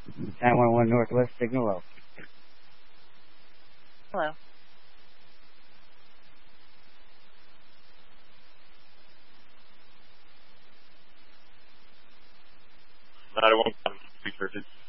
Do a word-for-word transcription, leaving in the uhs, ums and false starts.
nine one one Northwest signal low. Hello. nine one one, speak Richard.